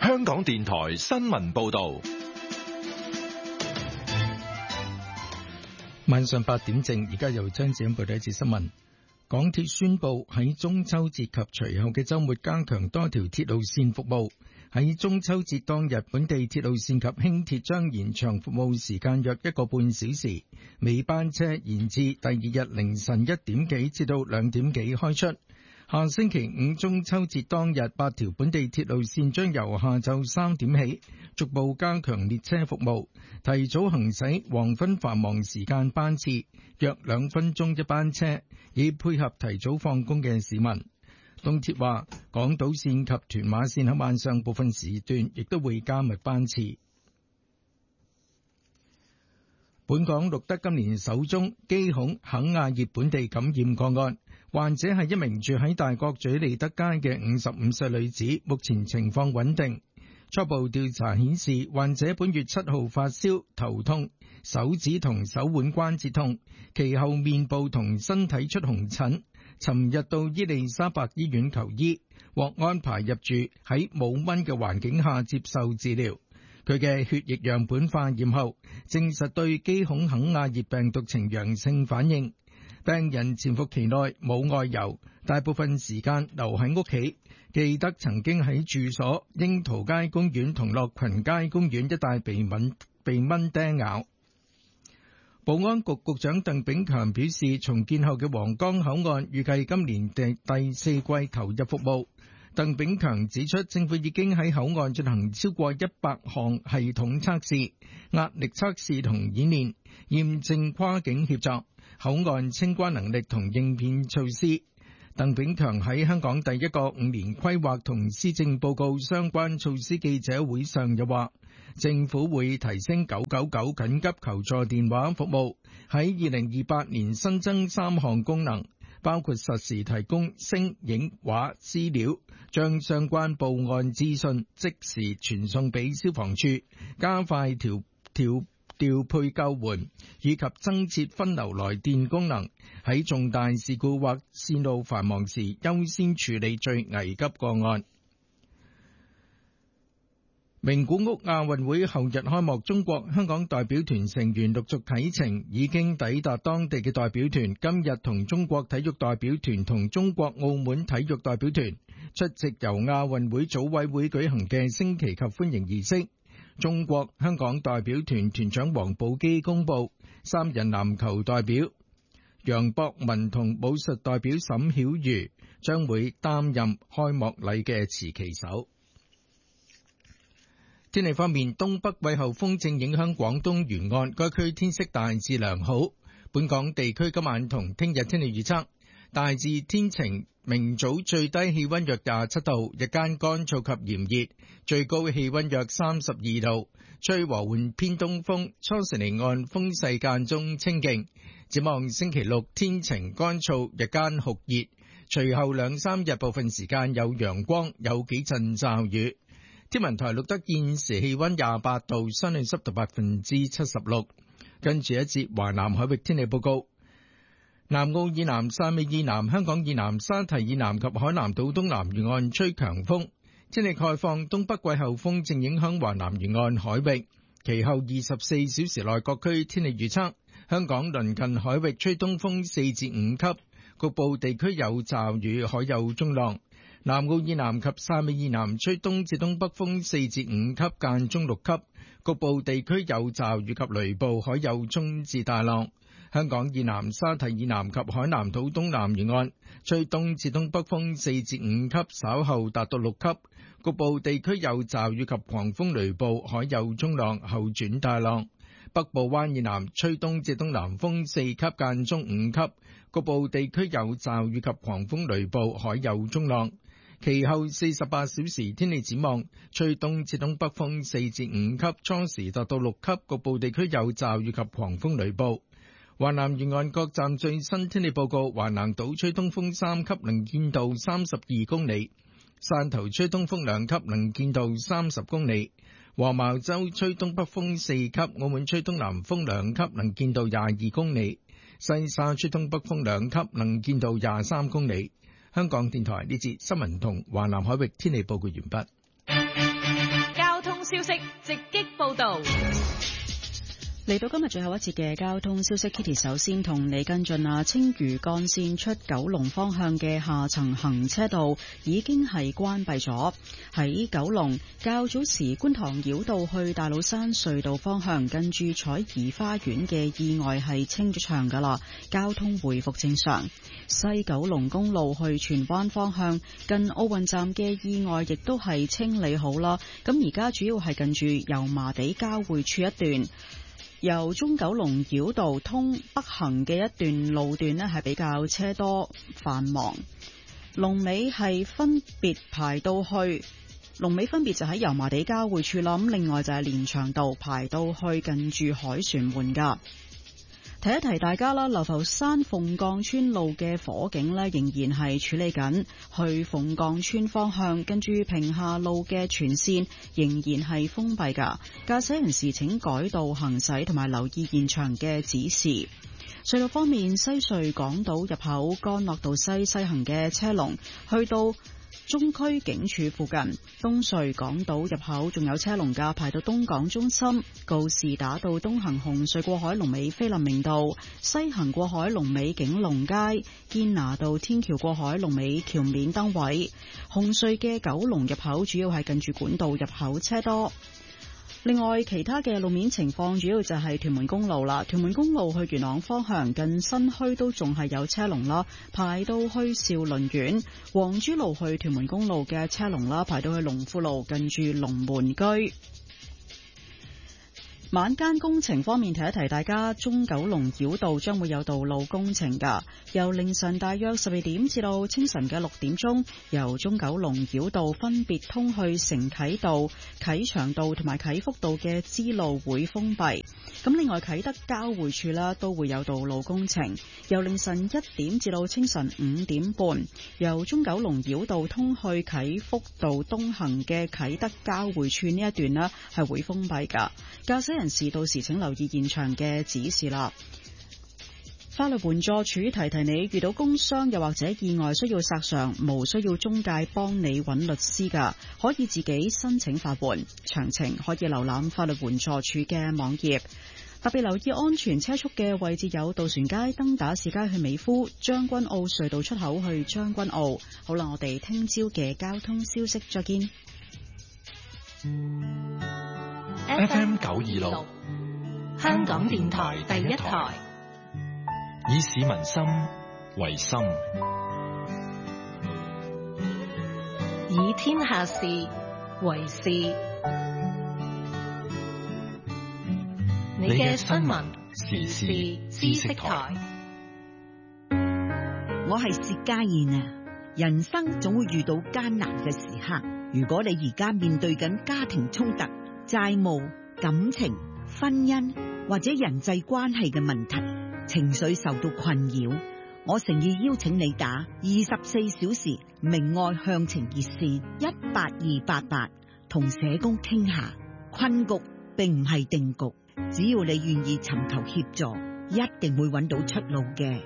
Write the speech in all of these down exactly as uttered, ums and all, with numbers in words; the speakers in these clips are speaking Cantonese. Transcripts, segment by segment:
香港電台新聞報道。 晚上八點正，而家由張子欣報道一節新聞。港鐵宣布喺中秋節及隨後嘅週末加強多條鐵路線服務。喺中秋節當日，本地鐵路線及輕鐵將延長服務時間約一個半小時，尾班車延至第二日凌晨一點幾至到兩點幾開出。下星期五中秋節當日，八條本地鐵路線將由下晝三點起逐步加強列車服務，提早行駛黃昏繁忙時間班次，約兩分鐘一班車，以配合提早放工嘅市民。東鐵話，港島線及屯馬線喺晚上部分時段亦都會加密班次。本港錄得今年首宗基孔肯亞葉本地感染個案，患者係一名住喺大角咀利德街嘅五十五歲女子，目前情況穩定。初步調查顯示，患者本月七號發燒、頭痛、手指同手腕關節痛，其後面部同身體出紅疹，尋日到伊利沙伯醫院求醫，獲安排入住喺冇蚊嘅環境下接受治療。佢嘅血液樣本化驗後，證實對基孔肯亞葉病毒呈陽性反應。病人潛伏期內冇外遊，大部分時間留喺屋企。記得曾經喺住所櫻桃街公園同樂群街公園一帶被蚊被蚊叮咬。保安局局長鄧炳強表示，重建後嘅皇崗口岸預計今年第第四季投入服務。鄧炳強指出，政府已經喺口岸進行超過一百項系統測試、壓力測試同演練，驗證跨境協作、口岸清關能力同應變措施。鄧炳強喺香港第一個五年規劃同施政報告相關措施記者會上又話，政府會提升九九九緊急求助電話服務，喺二零二八年新增三項功能，包括實時提供聲影畫資料，將相關報案資訊即時傳送俾消防處，加快調調調配救援，以及增設分流來電功能，喺重大事故或線路繁忙時優先處理最危急個案。名古屋亞運會後日開幕，中國香港代表團成員陸續啟程，已經抵達當地嘅代表團今日同中國體育代表團同中國澳門體育代表團出席由亞運會組委會舉行嘅升旗及歡迎儀式。中國香港代表團團長王寶基公布，三人籃球代表楊博文同武術代表沈曉瑜將會擔任開幕禮嘅持旗手。天氣方面，東北季候風正影響廣東沿岸，該區天色大致良好。本港地區今晚同聽日天氣預測，大致天晴，明早最低氣溫約廿七度，日間乾燥及炎熱，最高氣溫約三十二度，吹和緩偏東風，初時離岸風勢間中清勁。展望星期六天晴乾燥，日間酷熱，隨後兩三日部分時間有陽光，有幾陣驟雨。天文台錄得現時氣溫廿八度，相對濕度百分之七十六。跟住一節華南海域天氣報告。南澳以南、汕尾以南、香港以南、沙堤以南及海南島東南沿岸吹強風。天氣概況，東北季候風正影響華南沿岸海域。其後二十四小時內各區天氣預測，香港鄰近海域吹東風四至五級，局部地區有驟雨，海有中浪。南澳以南及汕尾以南吹東至東北風四至五級，間中六級，局部地區有驟雨及雷暴，海有中至大浪。香港以南、沙堤以南及海南島東南沿岸吹東至東北風四至五級，稍後達到六級，局部地區有驟雨及狂風雷暴，海有中浪，後轉大浪。北部灣以南吹東至東南風四級，間中五級，局部地區有驟雨及狂風雷暴，海有中浪。其後四十八小時天氣展望，吹東至東北風四至五級，初時達到六級，局部地區有驟雨及狂風雷暴。華南沿岸各站最新天氣報告：華南島吹東風三級，能見度三十二公里；汕頭吹東風兩級，能見度三十公里；黃茅洲吹東北風四級，澳門吹東南風兩級，能見度廿二公里；西沙吹東北風兩級，能見度廿三公里。香港電台呢節新聞同華南海域天氣報告完畢。 消息直擊報道。 嚟到今日最後一節嘅交通消息 ，Kitty 首先同你跟進啊，青嶼幹線出九龍方向嘅下層行車道已經係關閉咗。喺九龍較早時觀塘繞道去大老山隧道方向，近住彩怡花園嘅意外係清咗場噶啦，交通回復正常。西九龍公路去荃灣方向，近奧運站嘅意外亦都係清理好啦。咁而家主要係近住油麻地交匯處一段。由中九龍繞道通北行嘅一段路段呢，係比較車多繁忙，龍尾係分別排到去，龍尾分別就喺油麻地交匯處啦。咁另外就係連翔道排到去近住凱旋門噶。提一提大家啦，流浮山鳳鋼村路嘅火警呢，仍然係處理緊，去鳳鋼村方向跟住平下路嘅全線仍然係封閉噶，駕駛人士請改道行駛同埋留意現場嘅指示。隧道方面，西隧港島入口干諾道西西行嘅車龍去到中區警署附近，東隧港島入口仲有車龍㗎，排到東港中心，告士打道東行紅隧過海龍尾菲林明道，西行過海龍尾景隆街，堅拿道天橋過海龍尾橋面燈位。紅隧嘅九龍入口主要係近住管道入口車多。另外，其他嘅路面情況主要就係屯門公路啦。屯門公路去元朗方向近新墟都仲係有車龍啦，排到去兆麟苑。黃珠路去屯門公路嘅車龍啦，排到去龍富路近住龍門居。晚間工程方面，提一提大家，中九龍繞道將會有道路工程㗎。由凌晨大約十二點至到清晨嘅六點鐘，由中九龍繞道分別通去承啟道、啟祥道同埋啟福道嘅支路會封閉。咁另外啟德交匯處啦都會有道路工程，由凌晨一點至到清晨五點半，由中九龍繞道通去啟福道東行嘅啟德交匯處呢一段呢係會封閉㗎。駕駛人士到時請留意現場嘅指示啦。法律援助署提提你，遇到工傷又或者意外需要索償，無需要中介幫你揾律師㗎，可以自己申請法援。詳情可以瀏覽法律援助署嘅網頁。特別留意安全車速嘅位置有渡船街、登打士街去美孚、將軍澳隧道出口去將軍澳。好啦，我哋聽朝嘅交通消息再見。 F M 九二六， 香港電台第一台， 以市民心為心， 以天下事為事。你嘅新聞時事知識台， 我係薛家燕啊！人生總會遇到艱難嘅時刻，如果你而家面對緊家庭衝突、債務、感情、婚姻或者人際關係嘅問題，情緒受到困擾，我誠意邀請你打二十四小時明愛向情熱線一八二八八，同社工傾下。困局並唔係定局，只要你願意尋求協助，一定會揾到出路嘅。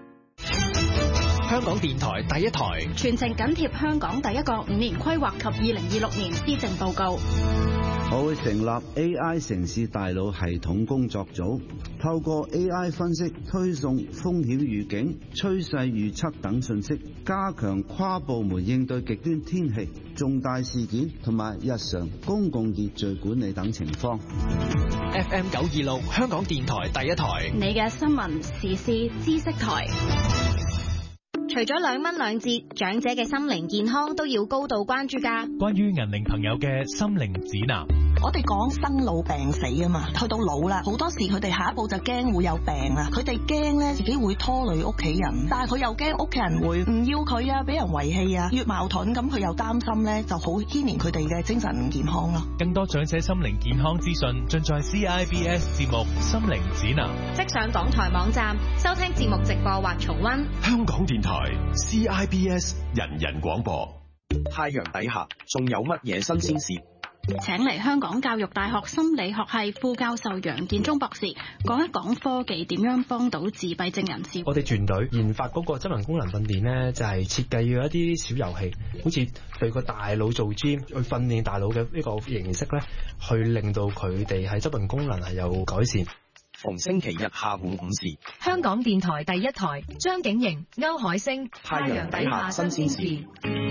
香港電台第一台， 全程緊貼香港第一個五年規劃及二零二六年施政報告。 我會成立 A I 城市大腦系統工作組，透過 A I 分析推送風險預警、趨勢預測等信息，加強跨部門應對極端天氣、重大事件同埋日常公共秩序管理等情況。 F M 九二六香港電台第一台， 你嘅新聞時事知識台。除咗兩蚊兩折，長者嘅心靈健康都要高度關注㗎。 關於銀齡朋友嘅心靈指南， 我哋講生老病死啊嘛，去到老啦，好多時佢哋下一步就驚會有病啦，佢哋驚咧自己會拖累屋企人，但係佢又驚屋企人會唔要佢啊，俾人遺棄啊，越矛盾咁，佢又擔心咧，就好牽連佢哋嘅精神健康咯。 更多長者心靈健康資訊盡在 C I B S 節目《心靈指南》， 即上港台網站收聽節目直播或重溫。 香港電台 C I B S 人人廣播。 太陽底下仲有乜嘢新鮮事？ 請嚟香港教育大學心理學系副教授楊建忠博士講一講科技點樣幫到自閉症人士。 我哋團隊研發嗰個質能功能訓練呢，就係設計咗一啲小遊戲，好似對個大腦做 gym 去訓練大腦嘅呢個形式咧，去令到佢哋喺質能功能係有改善。 逢星期日下午五時， 香港電台第一台，張景瑩、歐海星， 太陽底下新鮮事。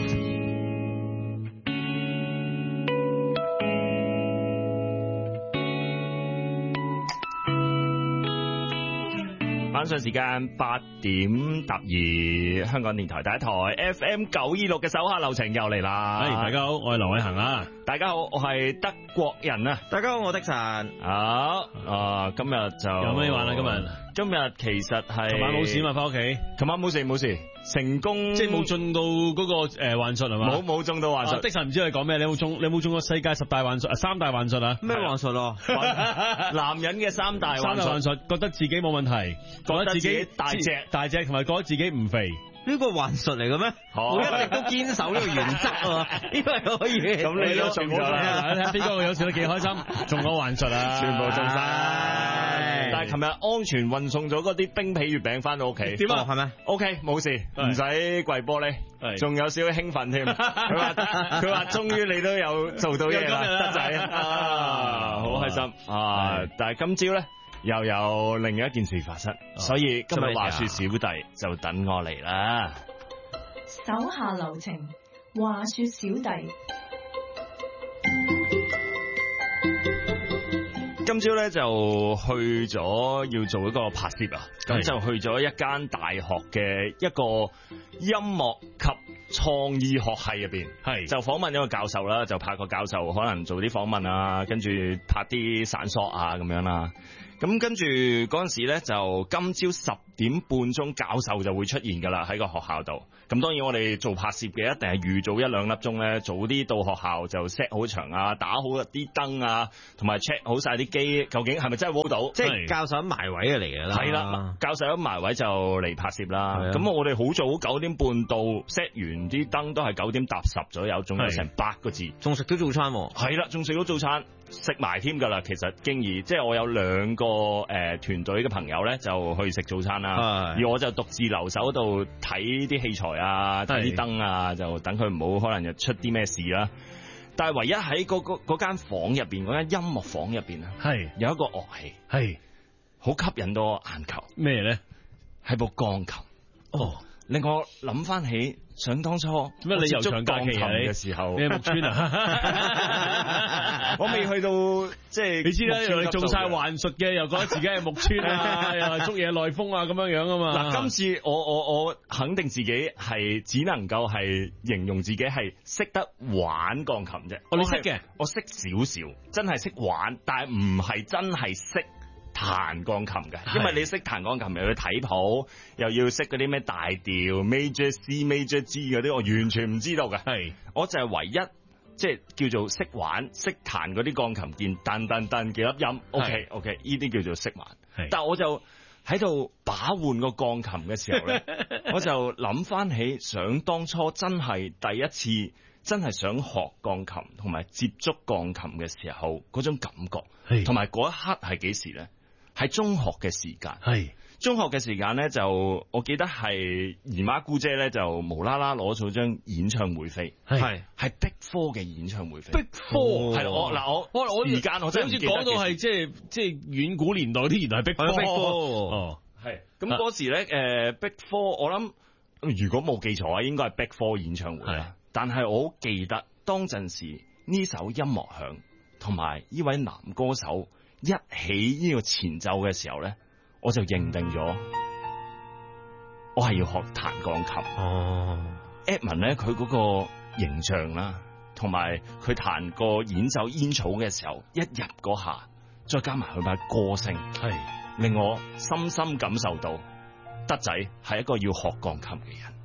晚上時間八點搭二，香港電台第一台 F M 九二六嘅手下留情又嚟啦。 係，大家好，我係劉偉恒啊。 大家好，我係德國人啊。 大家好，我的神。 好啊，今日就有咩玩啊？今日今日其實係琴晚冇事嘛，翻屋企。 琴晚冇事冇事，成功即係冇中到嗰個誒幻術係嘛？ 冇冇中到幻術。 的神唔知你講咩？你有冇中？你有冇中過世界十大幻術啊？三大幻術啊？ 咩幻術咯？ 男人嘅三大三大幻術，覺得自己冇問題，覺得自己大隻大隻，同埋覺得自己唔肥。 呢個幻術嚟嘅咩？我一直都堅守呢個原則啊，呢個係可以。 咁你都中咗啦！ 睇飛哥個樣笑得幾開心，中咗幻術啊！ 全部中晒。但係琴日安全運送咗嗰啲冰皮月餅翻到屋企。 點啊？係咩 ？O K， 冇事，唔使跪玻璃，仲有少少興奮添。佢話佢話，終於你都有做到嘢啦，德仔啊，好開心啊！但係今朝咧，又有另一件事發生，所以今日話說小弟就等我嚟啦。 手下留情，話說小弟。 今朝咧就去咗要做一個拍攝啊，咁就去咗一間大學嘅一個音樂及創意學系入邊，係就訪問一個教授啦，就拍個教授可能做啲訪問啊，跟住拍啲散索啊咁樣啦。咁跟住嗰陣時咧，就今朝十點半鐘教授就會出現㗎啦，喺個學校度。咁當然我哋做拍攝嘅一定係預早一兩粒鐘咧，早啲到學校就 set 好場啊，打好一啲燈啊，同埋 check 好晒啲機，究竟係咪真係 work 到？ 即係教授喺埋位嘅嚟嘅啦。 係啦，教授喺埋位就嚟拍攝啦。咁我哋好早九點半到 set 完啲燈，都係九點搭十左右，仲有成八個字， 仲食到早餐喎。 係啦，仲食到早餐。食埋添㗎啦，其實經已即係我有兩個誒、呃、團隊嘅朋友咧，就去食早餐啦，而我就獨自留守度睇啲器材啊，睇啲燈啊，就等佢唔好可能又出啲咩事啦。但係唯一喺嗰嗰間房入邊，嗰間音樂房入邊啊，係有一個樂器，係好吸引到我眼球。咩咧？係部鋼琴。哦。令我諗翻起想當初咩你又唱鋼琴嘅時候， 你係木村啊？ 我未去到即係你知啦，又你做晒幻術嘅，又覺得自己係木村啊，又係捉嘢內風啊咁樣樣啊嘛。 嗱，今次我我我肯定自己係只能夠係形容自己係識得玩鋼琴啫。 哦，你識嘅？ 我識少少，真係識玩，但係唔係真係識彈鋼琴嘅，因為你識彈鋼琴又要睇譜，又要識嗰啲咩大調 major C major G 嗰啲，我完全唔知道嘅。係，我就係唯一即係叫做識玩、識彈嗰啲鋼琴鍵，彈彈彈幾粒音。OK OK， 呢啲叫做識玩。但係我就喺度把玩個鋼琴嘅時候咧，我就諗翻起想當初真係第一次真係想學鋼琴同埋接觸鋼琴嘅時候嗰種感覺，同埋嗰一刻係幾時咧？喺中學嘅時間，係中學嘅時間咧，就我記得係姨媽姑姐咧就無啦啦攞咗張演唱會飛，係係壁科嘅演唱會飛，壁科係啦，我嗱我我時間我真係唔記得， 好似講到係即係即係遠古年代啲，原來係壁科， 壁科哦，係咁嗰時咧誒壁科，我諗如果冇記錯啊，應該係壁科演唱會啦。但係我好記得當陣時呢首音樂響，同埋呢位男歌手一起呢個前奏嘅時候咧，我就認定咗我係要學彈鋼琴。哦 Edmond 咧，佢嗰個形象啦，同埋佢彈個演奏煙草嘅時候，一入嗰下，再加埋佢把歌聲，係令我深深感受到德仔係一個要學鋼琴嘅人。